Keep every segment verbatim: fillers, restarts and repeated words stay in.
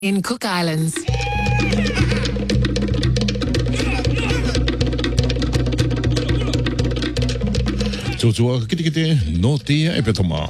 in Cook Islands. Tūtua kite kite no tia e petoma.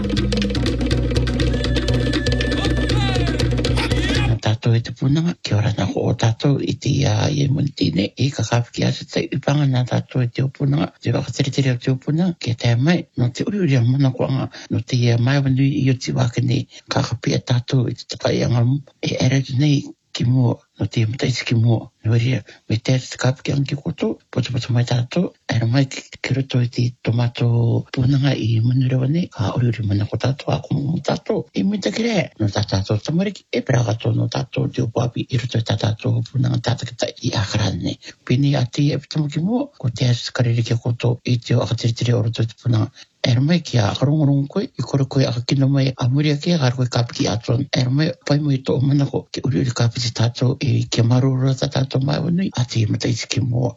Tātou e te punanga, kia ora nako o tātou i te ia i e munitine i ka kāpiki asa te upanga nā tātou e te opunanga, te wakateretere o te opunanga, kia te mai, no te uri uri a mana kuanga, no te ia mai wanui i o te wakane, ka kapia tātou i te takai angamu, e ere tu nei ki mua, no te mataisi ki mua, no ria, me te te kāpiki anki koto, poto poto mai tātou, ere mai ki roto i te tomato punanga i munurewa nei, ka uri uri mana ko tātou, a kumu tātou, i muita kire, no tā tātou tamariki, e praga tō no tātou te opapi, i roto i tā tātou punanga tātakita i akarane nei. Pini ati e pitamu ki mua, ko te asu kareriki koto, i te o akateretere o roto i te punanga, ere mai ki a karongorongo koe, i kore koe aka kino mai a muria kia, gara koe kāpiki aton. Ere mai pai mo i tō manako, ki uri uri kāpiti tātou, i kia marura tā tātou mai wanui, a te mataisi ki mua.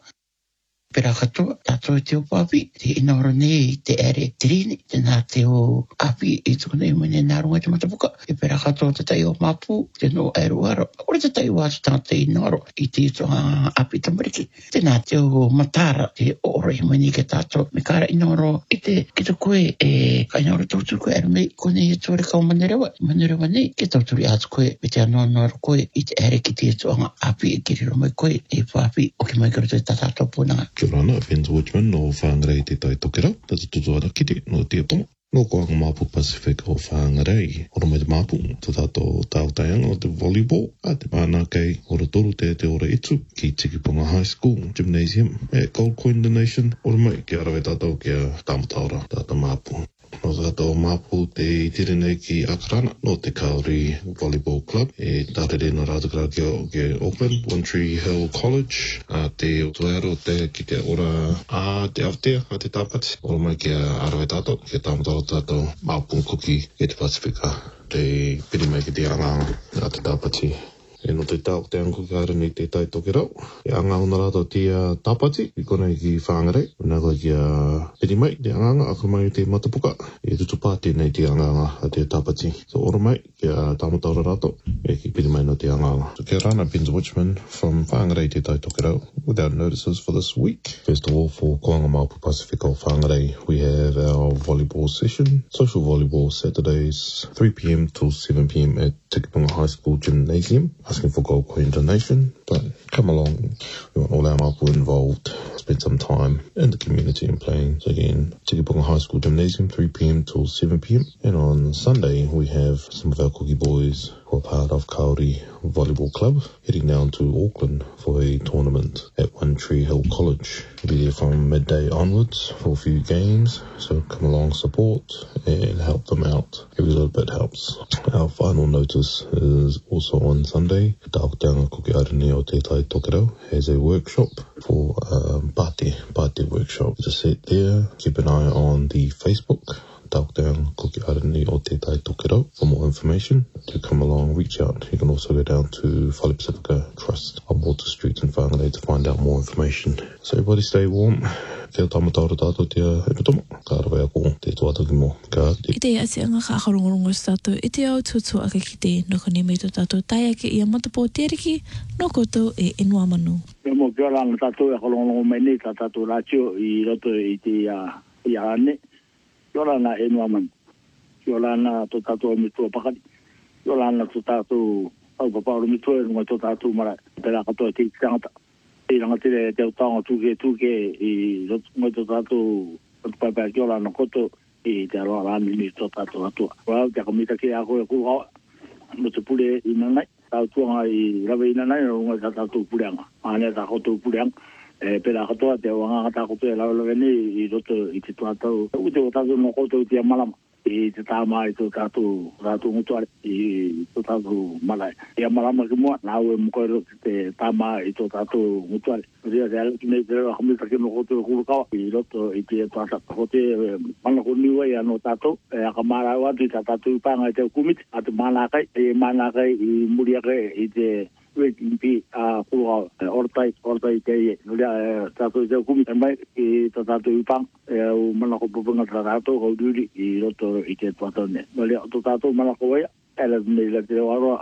Pera katoa, tātou e te opapi, te inaora nei te ere te rini, te nā te o api i tō nei mene nā runga te matapuka. E pera katoa te tai o mapu, te no eru aro. Ore te tai o atu tātou i naro, i te ito a api tamariki. Te nā te o matara, te ora i mani ke tātou. Me kāra inaoro, i te kita koe, e ka inaora tauturu koe, ere mei, kone i tōre kau manerewa. Manerewa nei, ke tauturu i atu koe, me te anoa noara koe, i te ere ki te ito anga api, e kiriro mai koe, e whaapi, o ki mai karo te tātou pōnanga. Kia rana, Vince Woodman no Whangarei te tai tokera, tata tutu ana kite no te tonga. No koanga Mapu Pacific o Whangarei, ora mai te Mapu, te tato tāutaianga o te volleyball, a te mana kei ora toru te te ora itu, ki Tikipunga High School Gymnasium, e Gold Coin Donation, ora mai ki arawe tātou kia tamataura, tātou Mapu. No tātou Mapu te tirene ki Akarana, no te Kauri Volleyball Club, e tātere no rātakara ki, ki Auckland, One Tree Hill College, a te utuero te ki te ora a te Aotea, a te tāpati, ora mai ki arawe tātou, ki tāmataro tātou Mapu kuki e te Pasifika, te piri mai ki te anganga a te tāpati. E no te tau te angu ki ara ni te tai toke rau. E anga hona rātou te uh, tāpati, i kona i ki Whangarei. Nā koe ki a uh, piri mai, te anganga, ako mai te matapuka. E tutu pāti nei te anganga a te tāpati. So ora mai, ki a uh, tāmataura rātou, e ki piri mai no te anganga. So kia rana, Benz Witchman from Whangarei te tai toke rau, without notices for this week. First of all, for Koanga Mapu Pacific o Whangarei, we have our volleyball session. Social volleyball Saturdays, three p.m. till seven p.m. at Tikipunga High School Gymnasium. Asking for Gold Coin donation, but come along. We want all our Mapu involved. Spend some time in the community and playing. So again, Tikipunga High School Gymnasium, three p.m. till seven p.m. And on Sunday, we have some of our cookie boys who are part of Kauri Volleyball Club heading down to Auckland for a tournament at One Tree Hill College. We'll be there from midday onwards for a few games. So come along, support and help them out. Every little bit helps. Our final notice is also on Sunday. Tāoteanga Kuki Arani o Te Tai Tokerau has a workshop for um, Pāti, Pāti workshop. Just sit there, keep an eye on the Facebook. Tāoteanga Kuki Arani o Te Tai Tokerau for more information. To come along, reach out. You can also go down to Whale Pacifica Trust on Water Street in Whangarei to find out more information. So everybody stay warm. Kia tamataura tātou te epitoma. Ka arawe ako te tuata ki mo. Ka te. I te ati anga ka akarongorongo sa tātou. I te au tutu ake ki te nokone me tō tātou tai ake i a matapo teriki. No koto e enua manu. Me mo kia ranga tātou e akarongorongo mai nei tā tātou rātio i roto i te i a ane. Kia ranga e enua manu. Kia ranga tō tātou me tua pakari. Kia ranga tō tātou au papauru me tua e runga tō tātou mara. Pera katoa te tangata. I ranga tere te utanga tūke tūke i rotunga tō tātou paipai ki ora no koto i te aroa rāni ni tō tātou atua. Wau te akamita ki a koe kūhawa no te pule i nanai. Tau tuanga i rawe i nanai no runga tā tātou puleanga. Ānea tā koto puleanga. E pera katoa te wanga tā koto e lau lawe ni i roto i te tātou. Uite o tātou no koto i te amalama. I te tāma i tō tātou tātou mutuare i tō tātou malai. I amalama ki mua, nāu e mukoiro te tāma i tō tātou mutuare. Ria te ala ki nei te rewa hamita ki no koto e kurukawa i roto i te tātou. Kote mana ko niwa i ano tātou. E aka mara watu i tā tātou i pānga i te ukumiti. A te mānakai, e mānakai i muriake i te Wiki a kurukawa. Ortai, ortai te ie. Ria tātou i te ukumiti. Mai i tā tātou i pānga. E au mana ko pupunga tā tātou kau duri i roto i te tātou ne. Ria tō tātou mana ko wea. Ela nei la te waroa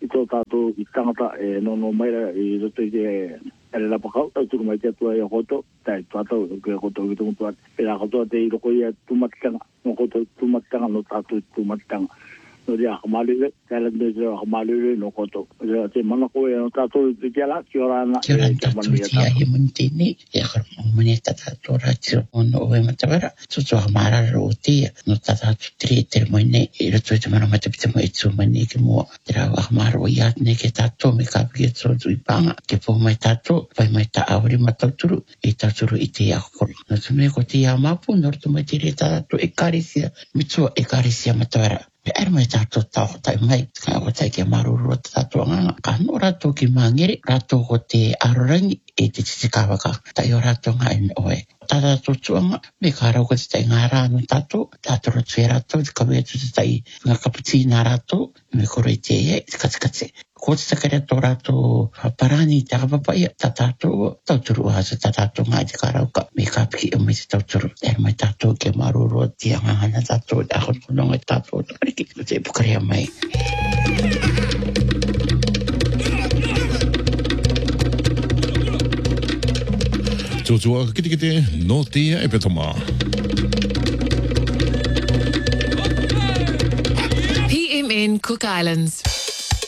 i tō tātou i tangata e nono maira i roto i te ele la pakau, tau turu mai te atua i a koto, tai tātou i a koto i tungu tuat. E la koto te i roko i a tumatitanga, no koto tumatitanga no tātou i tumatitanga. No rea kamalele, kai la te rea kamalele no koto. Rea te manako e no tātou i te ala, ki ora ana. Ki ora tātou i te ahi muni tēne, e akara mani ta tātou rātiro ono oe matawara. Tutu a marara o tia, no tātou tere tere moine, i roto i te mana matapita mo e tū mani ke mua. Te rau a mara o iatne ke tātou, me kāpiki e tōtu i panga, ke pō mai tātou, pai mai ta awari matauturu, i tāturu i te akokoro. No tunu e ko te ia mapu, no roto mai tere tātou e kārisia, mitua e kārisia matawara. Pe er mai tātou tau tai mai, kai o tai ke marurua tātou nganga. Ka no rato ki mangere, rato ko te arorangi e te titi kawaka. Tai o rato ngai oe. Tātou tuanga, me ka rau ko te tai ngā rāno tātou, tātou rato e rato, te kawe atu te tai ngā kaputina rato, me koro i te e, te katikate. Ko te takare tō rato parani te kapapai, tā tātou, tauturu hasa tā tātou ngai te ka rauka, me ka piki o me te tauturu. Er mai tātou ke marurua tia ngangana tātou, te akon kononga tātou, takariki, te pukarea mai. Tōtua kite kite no tia e petoma. P M N Cook Islands.